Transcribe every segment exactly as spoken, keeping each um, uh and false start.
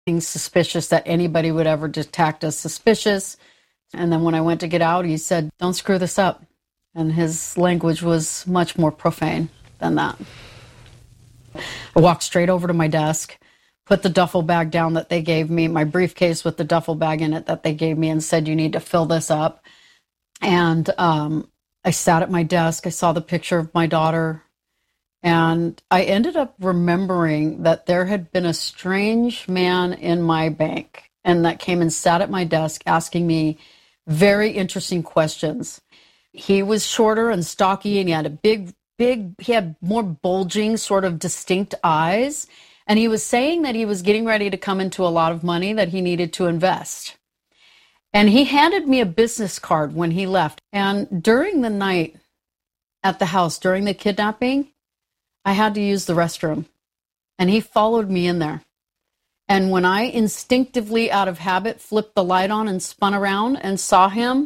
suspicious that anybody would ever detect as suspicious. And then when I went to get out, he said, "Don't screw this up." And his language was much more profane than that. I walked straight over to my desk, put the duffel bag down that they gave me, my briefcase with the duffel bag in it that they gave me, and said, "You need to fill this up." And um, I sat at my desk. I saw the picture of my daughter. And I ended up remembering that there had been a strange man in my bank and that came and sat at my desk asking me very interesting questions. He was shorter and stocky, and he had a big, big, he had more bulging, sort of distinct eyes. And he was saying that he was getting ready to come into a lot of money that he needed to invest. And he handed me a business card when he left. And during the night at the house, during the kidnapping, I had to use the restroom, and he followed me in there. And when I instinctively, out of habit, flipped the light on and spun around and saw him,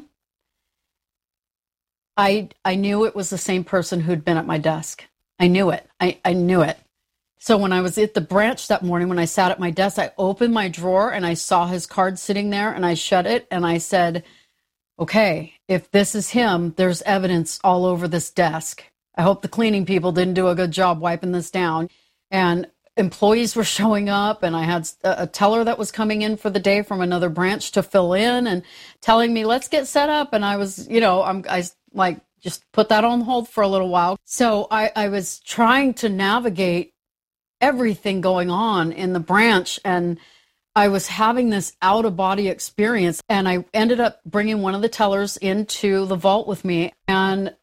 I I knew it was the same person who'd been at my desk. I knew it. I, I knew it. So when I was at the branch that morning, when I sat at my desk, I opened my drawer and I saw his card sitting there, and I shut it and I said, "Okay, if this is him, there's evidence all over this desk. I hope the cleaning people didn't do a good job wiping this down." And employees were showing up, and I had a teller that was coming in for the day from another branch to fill in and telling me, "Let's get set up." And I was, you know, I'm I like just put that on hold for a little while. So I, I was trying to navigate everything going on in the branch, and I was having this out-of-body experience. And I ended up bringing one of the tellers into the vault with me and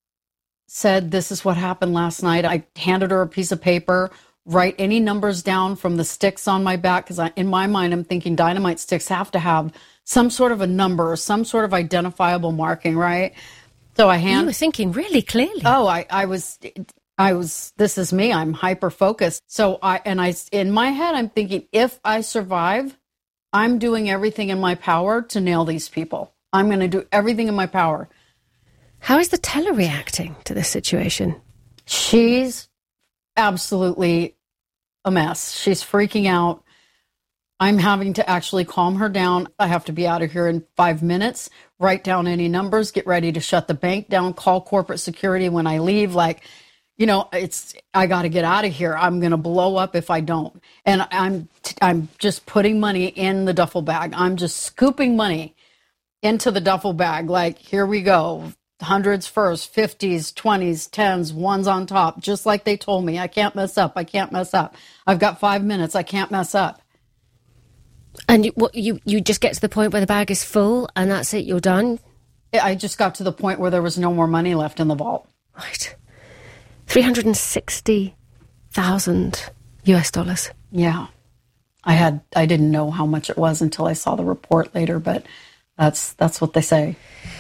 said, "This is what happened last night." I handed her a piece of paper, write any numbers down from the sticks on my back, because in my mind, I'm thinking dynamite sticks have to have some sort of a number or some sort of identifiable marking, right? So I hand. You were thinking really clearly. Oh, I, I was, I was, this is me. I'm hyper-focused. So I, and I, in my head, I'm thinking, if I survive, I'm doing everything in my power to nail these people. I'm going to do everything in my power. How is the teller reacting to this situation? She's absolutely a mess. She's freaking out. I'm having to actually calm her down. I have to be out of here in five minutes, write down any numbers, get ready to shut the bank down, call corporate security when I leave. Like, you know, it's, I got to get out of here. I'm going to blow up if I don't. And I'm, I'm just putting money in the duffel bag. I'm just scooping money into the duffel bag. Like, here we go. Hundreds first, fifties, twenties, tens, ones on top, just like they told me. I can't mess up. I can't mess up. I've got five minutes. I can't mess up. And you, what, you, you just get to the point where the bag is full and that's it, you're done? I just got to the point where there was no more money left in the vault. Right. three hundred sixty thousand U S dollars. Yeah. I had, I didn't know how much it was until I saw the report later, but that's, that's what they say.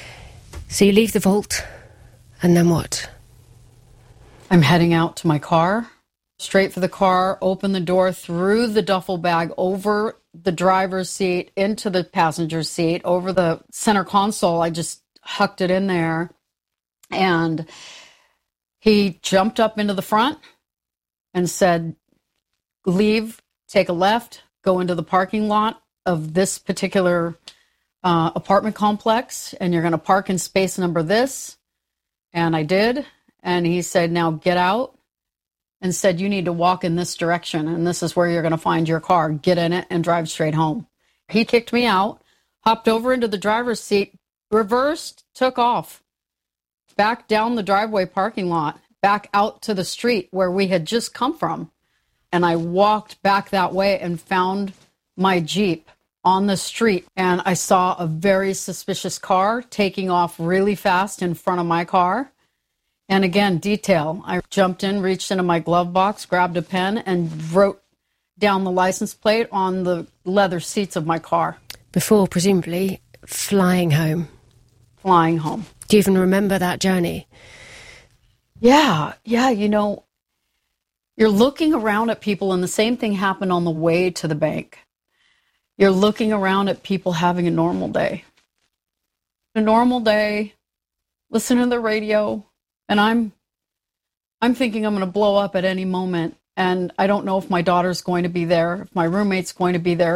So you leave the vault, and then what? I'm heading out to my car, straight for the car, open the door, through the duffel bag, over the driver's seat, into the passenger seat, over the center console. I just hucked it in there. And he jumped up into the front and said, "Leave, take a left, go into the parking lot of this particular Uh, apartment complex, and you're going to park in space number this." And I did. And he said, "Now get out," and said, "You need to walk in this direction, and this is where you're going to find your car. Get in it and drive straight home." He kicked me out, hopped over into the driver's seat, reversed, took off, back down the driveway parking lot, back out to the street where we had just come from. And I walked back that way and found my Jeep on the street, and I saw a very suspicious car taking off really fast in front of my car. And again, detail. I jumped in, reached into my glove box, grabbed a pen, and wrote down the license plate on the leather seats of my car. Before, presumably, flying home. Flying home. Do you even remember that journey? Yeah, yeah, you know, you're looking around at people, and the same thing happened on the way to the bank. You're looking around at people having a normal day. A normal day, listen to the radio, and I'm I'm thinking I'm going to blow up at any moment. And I don't know if my daughter's going to be there, if my roommate's going to be there.